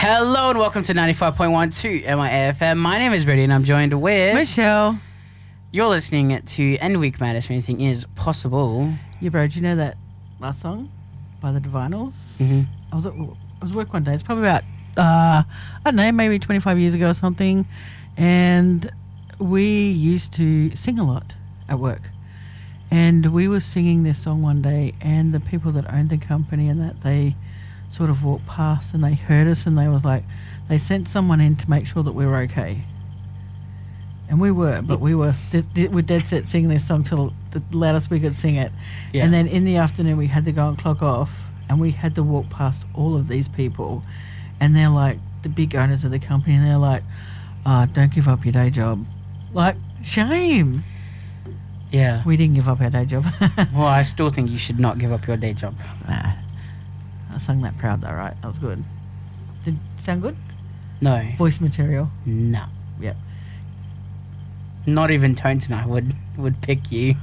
Hello and welcome to 95.12 MIAFM. My name is Brady and I'm joined with... Michelle. You're listening to End Week Madness, where anything is possible. Yeah, bro, do you know that last song by the Divinals? Mm-hmm. I was at work one day. It's probably about, I don't know, maybe 25 years ago or something. And we used to sing a lot at work. And we were singing this song one day, and the people that owned the company and that, they sort of walked past and they heard us, and they was like, they sent someone in to make sure that we were okay. And we were, but we're dead set singing this song till the loudest we could sing it. Yeah. And then in the afternoon we had to go and clock off, and we had to walk past all of these people, and they're like the big owners of the company, and they're like, don't give up your day job. Like, shame. Yeah. We didn't give up our day job. Well, I still think you should not give up your day job. Nah. I sung that proud though, right? That was good. Did it sound good? No. Voice material? No. Yep. Not even Tone tonight would pick you.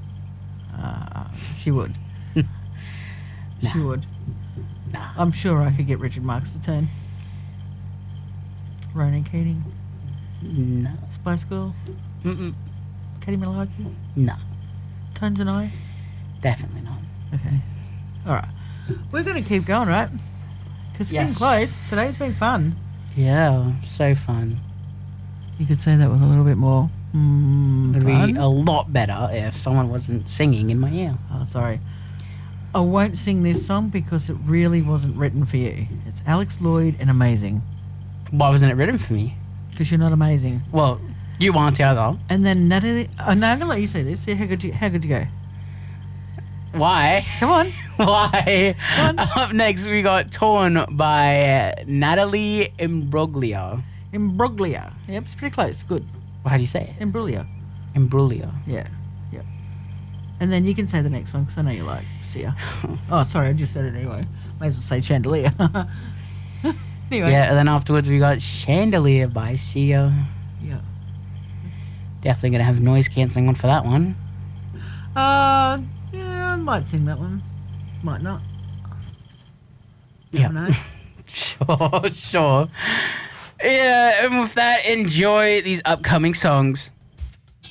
She would. She would. Nah. I'm sure I could get Richard Marx to turn. Ronan Keating. No. Spice Girl. Mm-mm. Katie Malaki. No. Tones and I. Definitely not. Okay. Alright. We're going to keep going, right? Because it's getting Yes. close. Today's been fun. Yeah. So fun. You could say that with a little bit more. It'd fun. be a lot better if someone wasn't singing in my ear. Oh, sorry. I won't sing this song because it really wasn't written for you. It's Alex Lloyd and Amazing. Why wasn't it written for me? Because you're not amazing. Well, you aren't either. And then Natalie... Oh, no, I'm going to let you say this. See how good you go. Why? Come on. Why? Come on. Up next, we got Torn by Natalie Imbruglia. Imbruglia. Yep, it's pretty close. Good. How do you say it? Imbruglia. Imbruglia. Yeah. Yep. And then you can say the next one because I know you like Sia. Oh, sorry. I just said it anyway. May as well say Chandelier. Anyway. Yeah, and then afterwards, we got Chandelier by Sia. Yeah. Definitely going to have noise cancelling on for that one. Yeah, I might sing that one. Might not. Yeah. Never know. Sure. Yeah, and with that, enjoy these upcoming songs.